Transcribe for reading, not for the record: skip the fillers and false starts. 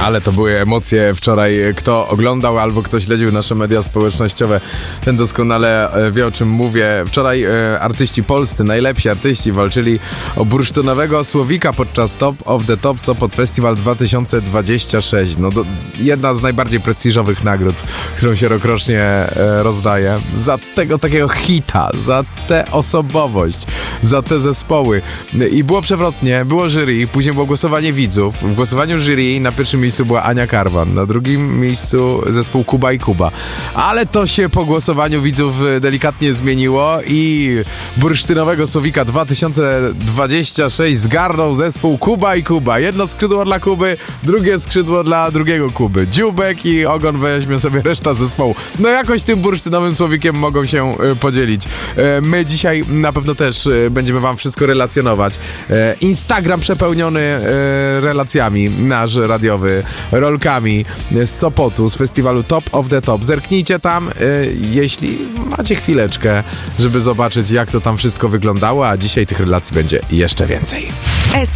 Ale to były emocje wczoraj. Kto oglądał albo kto śledził nasze media społecznościowe, ten doskonale wie, o czym mówię. Wczoraj artyści polscy, najlepsi artyści walczyli o bursztynowego słowika podczas Top of the Top Sopot Festival 2026. Jedna z najbardziej prestiżowych nagród, którą się rokrocznie rozdaje. Za tego takiego hita, za tę osobowość, za te zespoły. I było przewrotnie, było jury, później było głosowanie widzów. W głosowaniu jury na pierwszym miejscu była Ania Karwan, na drugim miejscu zespół Kuba i Kuba. Ale to się po głosowaniu widzów delikatnie zmieniło i bursztynowego słowika 2026 zgarnął zespół Kuba i Kuba. Jedno skrzydło dla Kuby, drugie skrzydło dla drugiego Kuby. Dziubek i Ogon weźmie sobie reszta zespołu. Jakoś tym bursztynowym słowikiem mogą się podzielić. My dzisiaj na pewno też będziemy wam wszystko relacjonować. Instagram przepełniony relacjami, nasz radiowy, rolkami z Sopotu, z festiwalu Top of the Top. Zerknijcie tam, jeśli macie chwileczkę, żeby zobaczyć, jak to tam wszystko wyglądało, a dzisiaj tych relacji będzie jeszcze więcej.